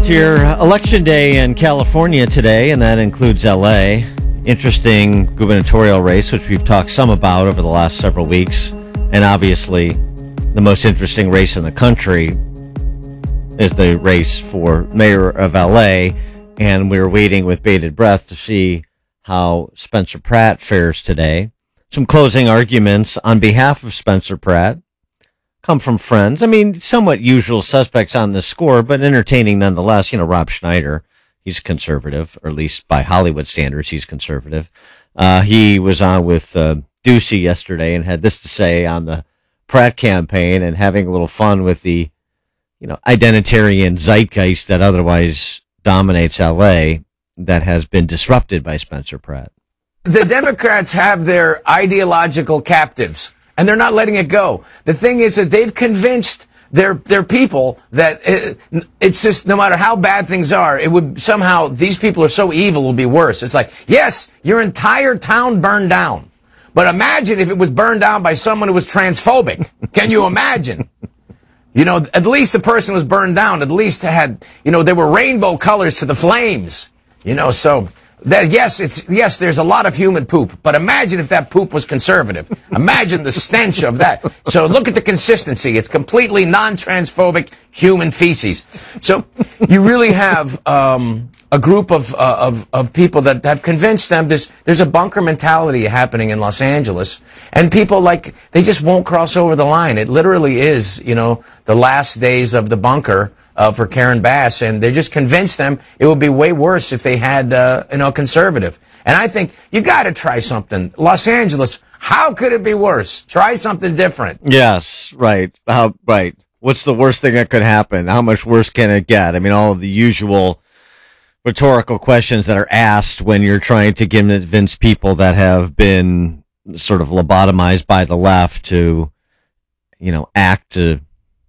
Kraft here. Election day in California today, and that includes L.A. Interesting gubernatorial race, which we've talked some about over the last several weeks. And obviously, the most interesting race in the country is the race for mayor of L.A., and we're waiting with bated breath to see how Spencer Pratt fares today. Some closing arguments on behalf of Spencer Pratt come from friends. I mean, somewhat usual suspects on this score, but entertaining nonetheless. You know, Rob Schneider, he's conservative, or at least by Hollywood standards, he's conservative. He was on with Ducey yesterday and had this to say on the Pratt campaign, and having a little fun with the, you know, identitarian zeitgeist that otherwise dominates L.A. that has been disrupted by Spencer Pratt. The Democrats have their ideological captives, and they're not letting it go. The thing is that they've convinced their people that it's just, no matter how bad things are, it would somehow, these people are so evil, it will be worse. It's like, yes, your entire town burned down, but imagine if it was burned down by someone who was transphobic. Can you imagine? You know, at least the person was burned down. At least had, you know, there were rainbow colors to the flames. You know, so that, yes, there's a lot of human poop, but imagine if that poop was conservative. Imagine the stench of that. So look at the consistency. It's completely non-transphobic human feces. So you really have a group of people that have convinced them there's a bunker mentality happening in Los Angeles, and people, like, they just won't cross over the line. It literally is, you know, the last days of the bunker for Karen Bass, and they just convinced them it would be way worse if they had, you know, a conservative. And I think you got to try something. Los Angeles, how could it be worse? Try something different. Yes, right. Right. What's the worst thing that could happen? How much worse can it get? I mean, all of the usual rhetorical questions that are asked when you're trying to convince people that have been sort of lobotomized by the left to, you know, act to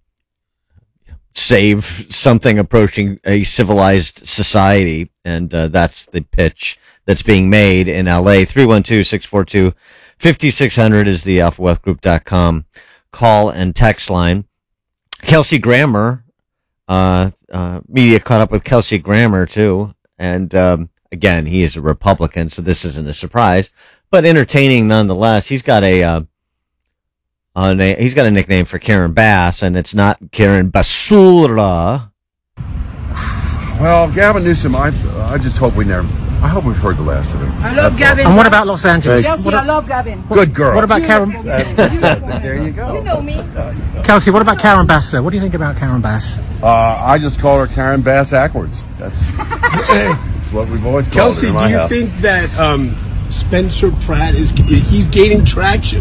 save something approaching a civilized society. And that's the pitch that's being made in LA. 312-642-5600 is the alphawestgroup.com call and text line. Kelsey Grammer, media caught up with Kelsey Grammer too. And again, he is a Republican, so this isn't a surprise, but entertaining nonetheless. He's got a nickname for Karen Bass, and it's not Karen Basura. Well, Gavin Newsom, I just hope I hope we've heard the last of him. I love Gavin. And what about Los Angeles? Kelsey, I love Gavin. Good girl. What about Karen? There you go. You know me. Kelsey, what about Karen Bass, sir? What do you think about Karen Bass? I just call her Karen Bass Ackwards. That's what we've always called Kelsey, her in do my you house. think that Spencer Pratt he's gaining traction?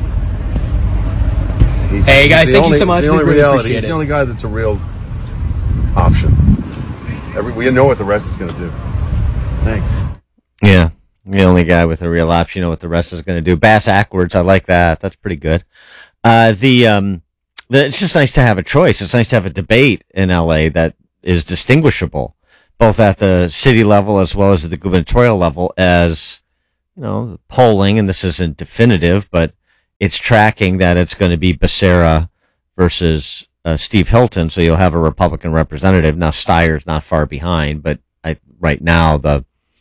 Hey guys, thank you so much. The only really reality. appreciate He's it. the only guy that's a real option. We know what the rest is going to do. Thanks. Yeah, the only guy with a real option. You know what the rest is going to do. Bass Ackwards, I like that. That's pretty good. It's just nice to have a choice. It's nice to have a debate in LA that is distinguishable, both at the city level as well as at the gubernatorial level, as, you know, polling, and this isn't definitive, but it's tracking that it's going to be Becerra versus Steve Hilton, so you'll have a Republican representative. Now, Steyer's not far behind, but right now the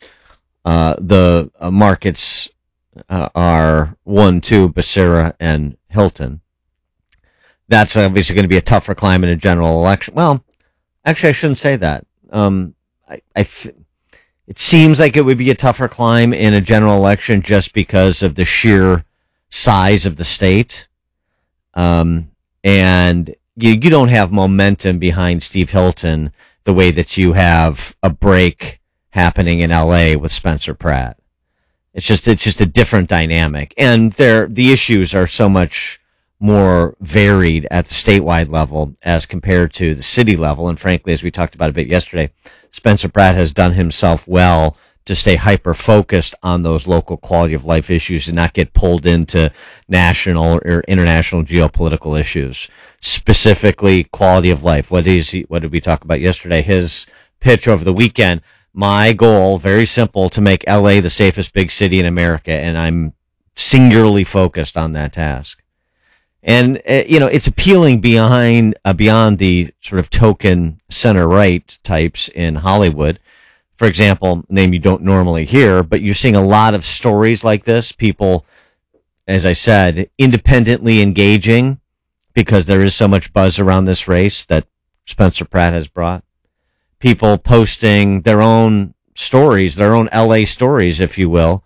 markets are 1-2, Becerra and Hilton. That's obviously going to be a tougher climb in a general election. Well, actually, I shouldn't say that. It seems like it would be a tougher climb in a general election just because of the sheer size of the state. And you don't have momentum behind Steve Hilton the way that you have a break happening in LA with Spencer Pratt. It's just a different dynamic. And the issues are so much more varied at the statewide level as compared to the city level. And frankly, as we talked about a bit yesterday, Spencer Pratt has done himself well to stay hyper-focused on those local quality of life issues and not get pulled into national or international geopolitical issues. Specifically, quality of life. What did we talk about yesterday? His pitch over the weekend. My goal, very simple, to make LA the safest big city in America, and I'm singularly focused on that task. And, it's appealing beyond the sort of token center right types in Hollywood. For example, name you don't normally hear, but you're seeing a lot of stories like this. People, as I said, independently engaging because there is so much buzz around this race that Spencer Pratt has brought. People posting their own stories, their own LA stories, if you will,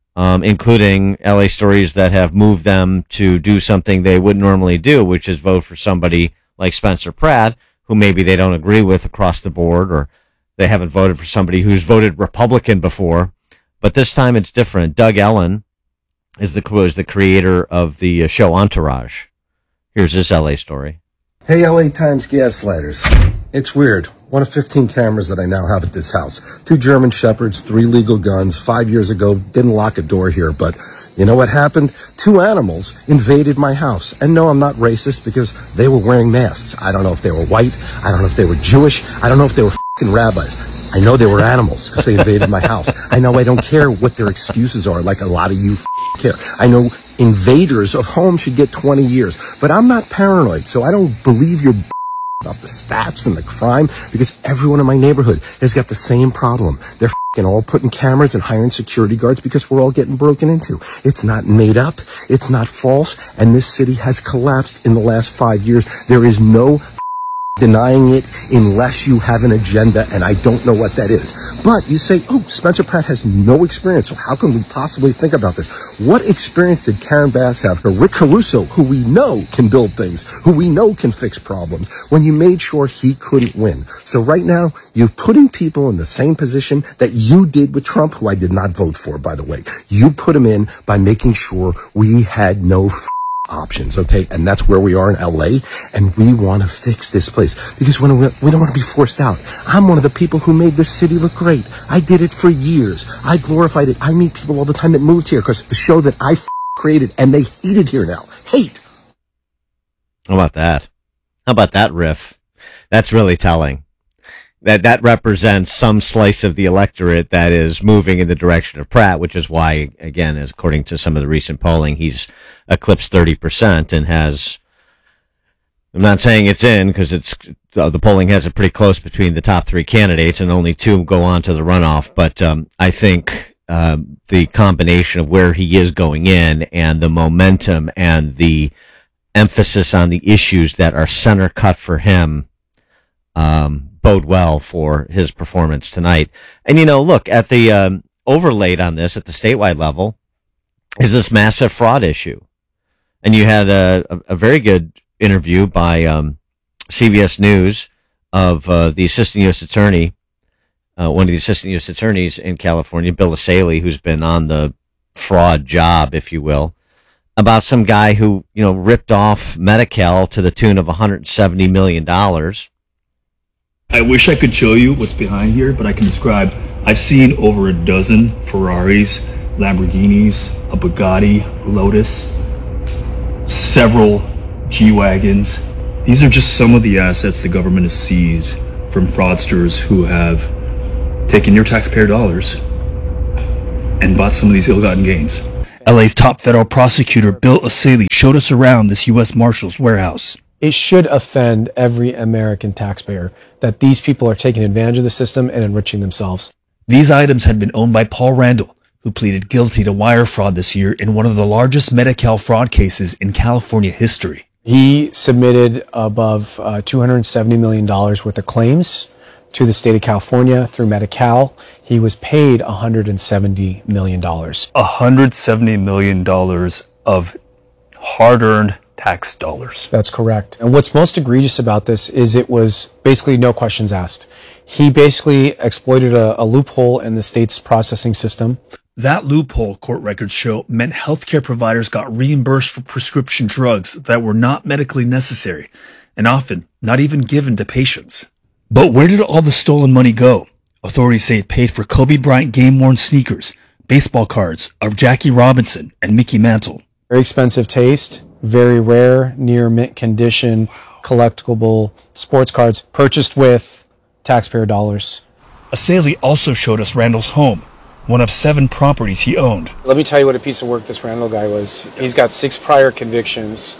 including LA stories that have moved them to do something they wouldn't normally do, which is vote for somebody like Spencer Pratt, who maybe they don't agree with across the board, or they haven't voted for somebody who's voted Republican before. But this time it's different. Doug Ellen was the creator of the show Entourage. Here's this LA story. Hey, LA Times gaslighters. It's weird. One of 15 cameras that I now have at this house. 2 German Shepherds, 3 legal guns. 5 years ago, didn't lock a door here, but you know what happened? 2 animals invaded my house. And no, I'm not racist because they were wearing masks. I don't know if they were white. I don't know if they were Jewish. I don't know if they were fucking rabbis. I know they were animals because they invaded my house. I know I don't care what their excuses are, like a lot of you care. I know invaders of homes should get 20 years, but I'm not paranoid, so I don't believe your about the stats and the crime, because everyone in my neighborhood has got the same problem. They're all putting cameras and hiring security guards because we're all getting broken into. It's not made up. It's not false. And this city has collapsed in the last 5 years. There is no denying it unless you have an agenda, and I don't know what that is. But you say, oh, Spencer Pratt has no experience, so how can we possibly think about this? What experience did Karen Bass have, or Rick Caruso, who we know can build things, who we know can fix problems, when you made sure he couldn't win? So right now, you're putting people in the same position that you did with Trump, who I did not vote for, by the way. You put him in by making sure we had no options, okay? And that's where we are in LA, and we want to fix this place because we don't want to be forced out. I'm one of the people who made this city look great. I did it for years. I glorified it. I meet people all the time that moved here because the show that I created, and they hate it here now. Hate. How about that? How about that riff? That's really telling. That represents some slice of the electorate that is moving in the direction of Pratt, which is why, again, as according to some of the recent polling, he's eclipsed 30% and has, I'm not saying it's in because the polling has it pretty close between the top 3 candidates and only 2 go on to the runoff. But, I think, the combination of where he is going in and the momentum and the emphasis on the issues that are center cut for him, bode well for his performance tonight. And, look, at the overlaid on this at the statewide level is this massive fraud issue. And you had a very good interview by CBS News of the assistant U.S. attorney, one of the assistant U.S. attorneys in California, Bill Asaley, who's been on the fraud job, if you will, about some guy who, ripped off Medi-Cal to the tune of $170 million. I wish I could show you what's behind here, but I can describe. I've seen over a dozen Ferraris, Lamborghinis, a Bugatti, Lotus, several G-Wagons. These are just some of the assets the government has seized from fraudsters who have taken your taxpayer dollars and bought some of these ill-gotten gains. LA's top federal prosecutor, Bill Asaley, showed us around this U.S. Marshals warehouse. It should offend every American taxpayer that these people are taking advantage of the system and enriching themselves. These items had been owned by Paul Randall, who pleaded guilty to wire fraud this year in one of the largest Medi-Cal fraud cases in California history. He submitted above $270 million worth of claims to the state of California through Medi-Cal. He was paid $170 million. $170 million of hard-earned tax dollars. That's correct. And what's most egregious about this is it was basically no questions asked. He basically exploited a loophole in the state's processing system. That loophole, court records show, meant healthcare providers got reimbursed for prescription drugs that were not medically necessary and often not even given to patients. But where did all the stolen money go? Authorities say it paid for Kobe Bryant game-worn sneakers, baseball cards of Jackie Robinson and Mickey Mantle. Very expensive taste, very rare, near mint condition, collectible sports cards purchased with taxpayer dollars. Asaley also showed us Randall's home, one of 7 properties he owned. Let me tell you what a piece of work this Randall guy was. He's got 6 prior convictions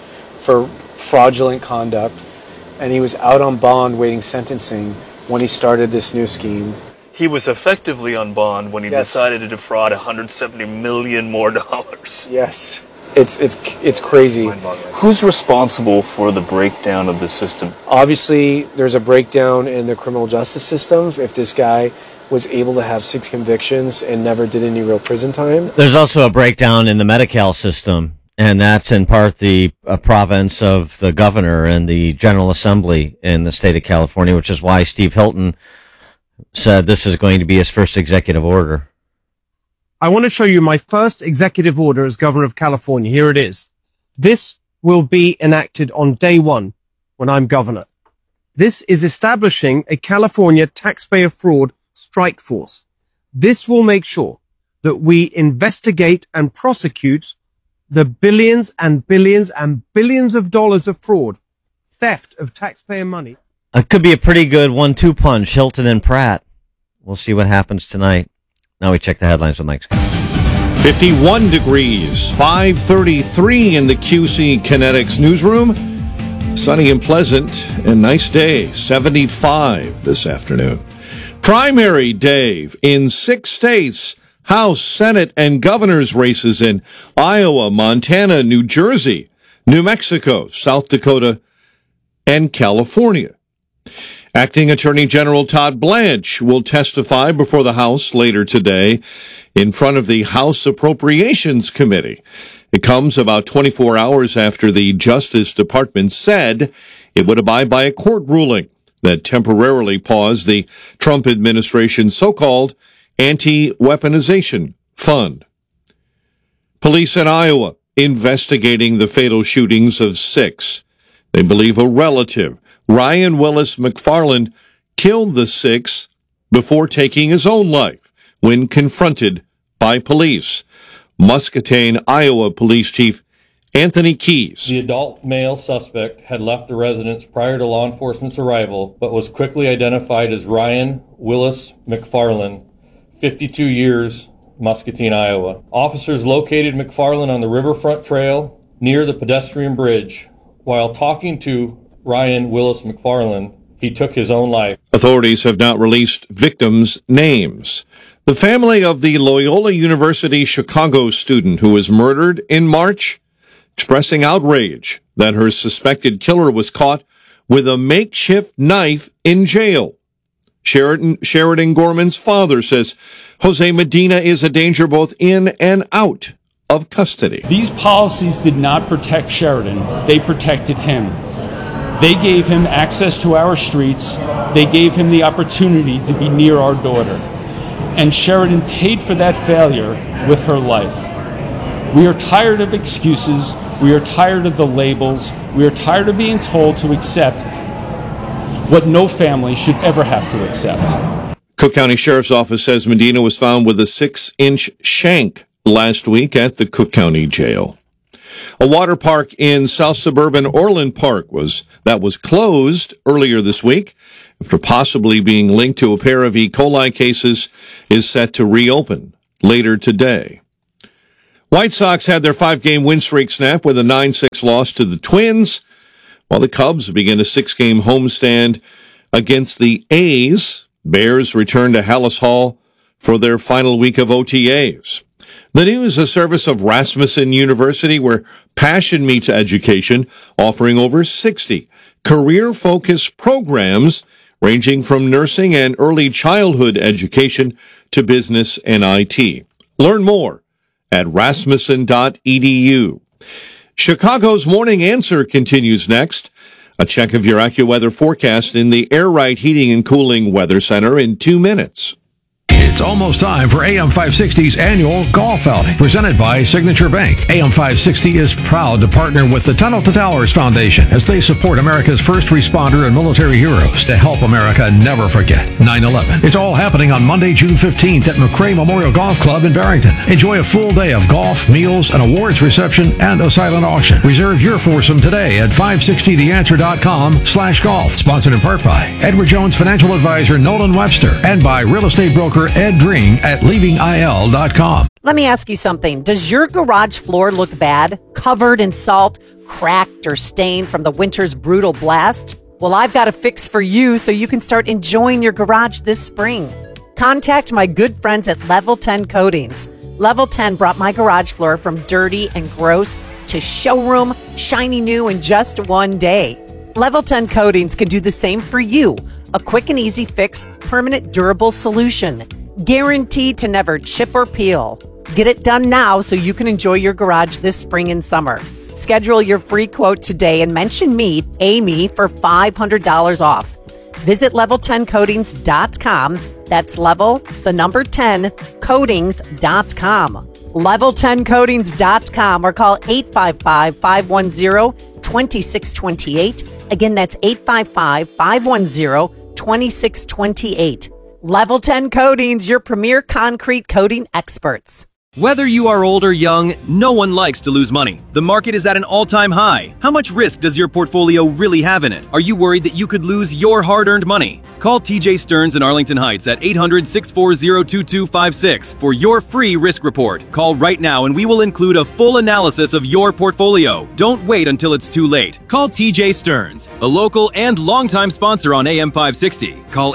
for fraudulent conduct, and he was out on bond waiting sentencing when he started this new scheme. He was effectively on bond when he Yes. decided to defraud $170 million more. Yes. It's crazy. Who's responsible for the breakdown of the system? Obviously, there's a breakdown in the criminal justice system. If this guy was able to have 6 convictions and never did any real prison time. There's also a breakdown in the Medi-Cal system, and that's in part the province of the governor and the General Assembly in the state of California, which is why Steve Hilton said this is going to be his first executive order. I want to show you my first executive order as governor of California. Here it is. This will be enacted on day 1 when I'm governor. This is establishing a California taxpayer fraud strike force. This will make sure that we investigate and prosecute the billions and billions and billions of dollars of fraud, theft of taxpayer money. It could be a pretty good 1-2 punch, Hilton and Pratt. We'll see what happens tonight. Now we check the headlines with Mike Scott. 51 degrees, 5:33 in the QC Kinetics newsroom. Sunny and pleasant and nice day, 75 this afternoon. Primary day in 6 states, House, Senate, and governor's races in Iowa, Montana, New Jersey, New Mexico, South Dakota, and California. Acting Attorney General Todd Blanche will testify before the House later today in front of the House Appropriations Committee. It comes about 24 hours after the Justice Department said it would abide by a court ruling that temporarily paused the Trump administration's so-called anti-weaponization fund. Police in Iowa investigating the fatal shootings of 6. They believe a relative, Ryan Willis McFarland, killed the 6 before taking his own life when confronted by police. Muscatine, Iowa Police Chief Anthony Keys. The adult male suspect had left the residence prior to law enforcement's arrival, but was quickly identified as Ryan Willis McFarland, 52 years, Muscatine, Iowa. Officers located McFarland on the Riverfront Trail near the pedestrian bridge. While talking to Ryan Willis McFarland, he took his own life. Authorities have not released victims' names. The family of the Loyola University Chicago student who was murdered in March, expressing outrage that her suspected killer was caught with a makeshift knife in jail. Sheridan Gorman's father says Jose Medina is a danger both in and out of custody. These policies did not protect Sheridan. They protected him. They gave him access to our streets. They gave him the opportunity to be near our daughter. And Sheridan paid for that failure with her life. We are tired of excuses. We are tired of the labels. We are tired of being told to accept what no family should ever have to accept. Cook County Sheriff's Office says Medina was found with a 6-inch shank last week at the Cook County Jail. A water park in South Suburban Orland Park was closed earlier this week after possibly being linked to a pair of E. coli cases is set to reopen later today. White Sox had their 5-game win streak snap with a 9-6 loss to the Twins, while the Cubs begin a 6-game homestand against the A's. Bears return to Hallis Hall for their final week of OTAs. The news is a service of Rasmussen University, where passion meets education, offering over 60 career-focused programs ranging from nursing and early childhood education to business and IT. Learn more at rasmussen.edu. Chicago's Morning Answer continues next. A check of your AccuWeather forecast in the Air Right Heating and Cooling Weather Center in 2 minutes. It's almost time for AM 560's annual golf outing, presented by Signature Bank. AM 560 is proud to partner with the Tunnel to Towers Foundation as they support America's first responder and military heroes to help America never forget 9/11. It's all happening on Monday, June 15th at McRae Memorial Golf Club in Barrington. Enjoy a full day of golf, meals, an awards reception, and a silent auction. Reserve your foursome today at 560theanswer.com/golf. Sponsored in part by Edward Jones Financial Advisor Nolan Webster and by real estate broker Ed Dring at leavingil.com. Let me ask you something. Does your garage floor look bad? Covered in salt, cracked, or stained from the winter's brutal blast? Well, I've got a fix for you so you can start enjoying your garage this spring. Contact my good friends at Level 10 Coatings. Level 10 brought my garage floor from dirty and gross to showroom, shiny new in just one day. Level 10 Coatings can do the same for you. A quick and easy fix, permanent durable solution. Guaranteed to never chip or peel. Get it done now so you can enjoy your garage this spring and summer. Schedule your free quote today and mention me, Amy, for $500 off. Visit level10coatings.com. That's level, the number 10, coatings.com. Level10coatings.com or call 855-510-2628. Again, that's 855-510-2628. Level 10 Coatings, your premier concrete coating experts. Whether you are old or young, no one likes to lose money. The market is at an all-time high. How much risk does your portfolio really have in it? Are you worried that you could lose your hard-earned money? Call TJ Stearns in Arlington Heights at 800-640-2256 for your free risk report. Call right now and we will include a full analysis of your portfolio. Don't wait until it's too late. Call TJ Stearns, a local and longtime sponsor on AM 560. Call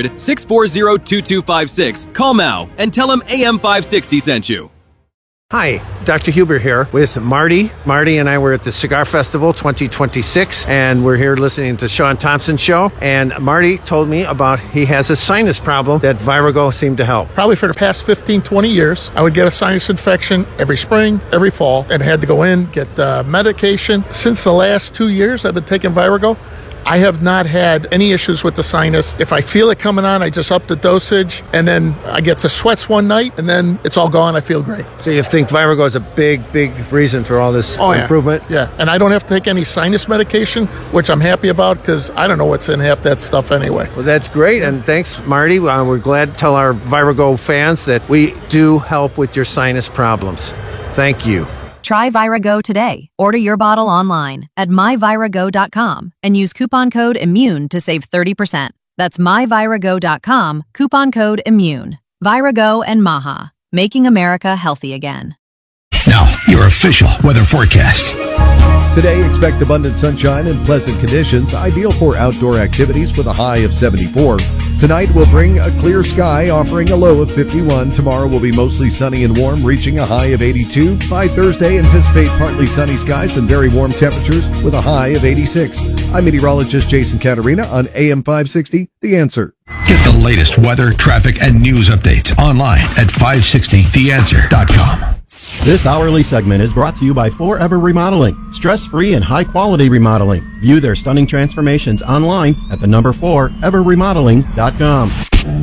800-640-2256. Call now and tell him AM 560 sent you. Hi, Dr. Huber here with Marty. Marty and I were at the Cigar Festival 2026, and we're here listening to Sean Thompson's show. And Marty told me about he has a sinus problem that Virago seemed to help. Probably for the past 15, 20 years, I would get a sinus infection every spring, every fall, and had to go in, get medication. Since the last 2 years I've been taking Virago, I have not had any issues with the sinus. If I feel it coming on, I just up the dosage, and then I get the sweats one night, and then it's all gone. I feel great. So you think Virago is a big reason for all this improvement? Yeah, and I don't have to take any sinus medication, which I'm happy about because I don't know what's in half that stuff anyway. Well, that's great, and thanks, Marty. We're glad to tell our Virago fans that we do help with your sinus problems. Thank you. Try Virago today. Order your bottle online at myvirago.com and use coupon code IMMUNE to save 30%. That's myvirago.com, coupon code IMMUNE. Virago and Maha, making America healthy again. Now, your official weather forecast. Today, expect abundant sunshine and pleasant conditions, ideal for outdoor activities with a high of 74. Tonight will bring a clear sky, offering a low of 51. Tomorrow will be mostly sunny and warm, reaching a high of 82. By Thursday, anticipate partly sunny skies and very warm temperatures with a high of 86. I'm meteorologist Jason Caterina on AM 560, The Answer. Get the latest weather, traffic, and news updates online at 560theanswer.com. This hourly segment is brought to you by Forever Remodeling, stress-free and high-quality remodeling. View their stunning transformations online at the number 4everremodeling.com.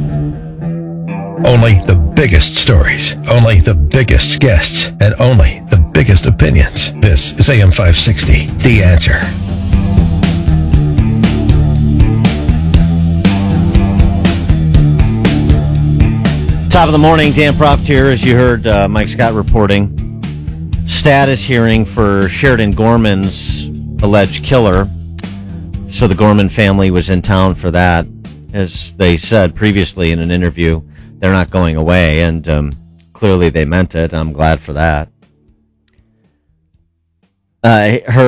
Only the biggest stories, only the biggest guests, and only the biggest opinions. This is AM 560, The Answer. Top of the morning, Dan Proft here. As you heard Mike Scott reporting, status hearing for Sheridan Gorman's alleged killer. So the Gorman family was in town for that. As they said previously in an interview, they're not going away, and clearly they meant it. I'm glad for that. Her